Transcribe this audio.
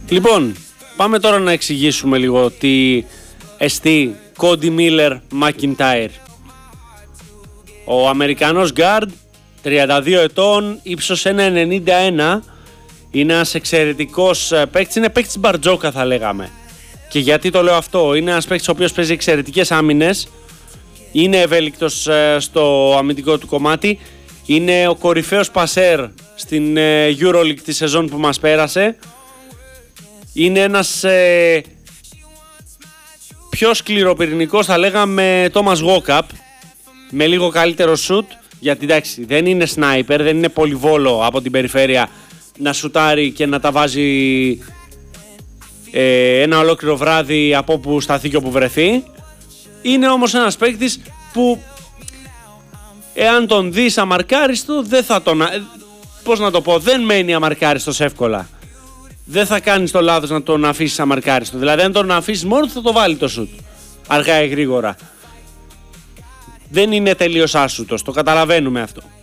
Λοιπόν, πάμε τώρα να εξηγήσουμε λίγο τι εστί Κόντι Μίλερ Μακιντάιρ. Ο Αμερικανός γκάρντ, 32 ετών, ύψος 1,91, είναι ένας εξαιρετικός παίκτης, είναι παίκτης μπαρτζόκα θα λέγαμε. Και γιατί το λέω αυτό, είναι ένας παίκτης ο οποίος παίζει εξαιρετικές άμυνες, είναι ευέλικτος στο αμυντικό του κομμάτι, είναι ο κορυφαίος πασέρ στην EuroLeague τη σεζόν που μας πέρασε, είναι ένας πιο σκληροπυρηνικός θα λέγαμε Thomas Walkup, με λίγο καλύτερο σουτ, γιατί εντάξει δεν είναι σνάιπερ, δεν είναι πολυβόλο από την περιφέρεια να σουτάρει και να τα βάζει ένα ολόκληρο βράδυ από όπου σταθεί και όπου βρεθεί. Είναι όμως ένας παίκτης που εάν τον δεις αμαρκάριστο δεν θα τον... πώς να το πω, δεν μένει αμαρκάριστος εύκολα. Δεν θα κάνεις το λάθος να τον αφήσεις αμαρκάριστο. Δηλαδή αν τον αφήσεις μόνο θα το βάλει το σουτ αργά ή γρήγορα. Δεν είναι τελείως άσουτος, το καταλαβαίνουμε αυτό.